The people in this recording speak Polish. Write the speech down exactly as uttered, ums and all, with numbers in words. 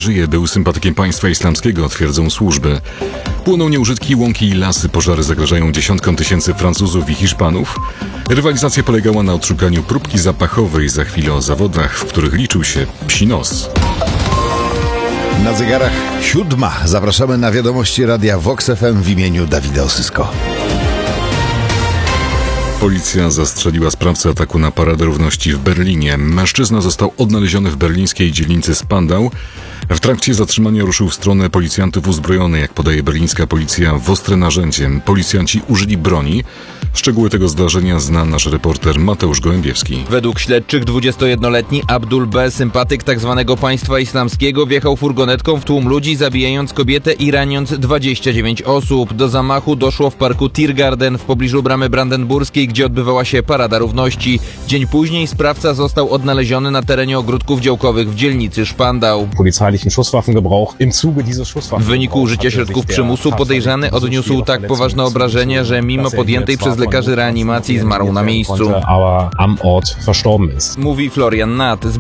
żyje, był sympatykiem państwa islamskiego, twierdzą służby. Płoną nieużytki, łąki i lasy, pożary zagrażają dziesiątkom tysięcy Francuzów i Hiszpanów. Rywalizacja polegała na odszukaniu próbki zapachowej, za chwilę o zawodach, w których liczył się psi nos. Na zegarach siódma. Zapraszamy na wiadomości Radia Vox F M w imieniu Dawida Osysko. Policja zastrzeliła sprawcę ataku na Paradę Równości w Berlinie. Mężczyzna został odnaleziony w berlińskiej dzielnicy Spandau. W trakcie zatrzymania ruszył w stronę policjantów uzbrojony, jak podaje berlińska policja, w ostre narzędzie. Policjanci użyli broni. Szczegóły tego zdarzenia zna nasz reporter Mateusz Gołębiewski. Według śledczych dwudziestojednoletni Abdul B., sympatyk tzw. państwa islamskiego, wjechał furgonetką w tłum ludzi, zabijając kobietę i raniąc dwadzieścia dziewięć osób. Do zamachu doszło w parku Tiergarten w pobliżu bramy brandenburskiej, gdzie odbywała się Parada Równości. Dzień później sprawca został odnaleziony na terenie ogródków działkowych w dzielnicy Spandau. W wyniku użycia środków przymusu podejrzany odniósł tak poważne obrażenia, że mimo podjętej przez lekarzy reanimacji zmarł na miejscu. Mówi Florian Nath.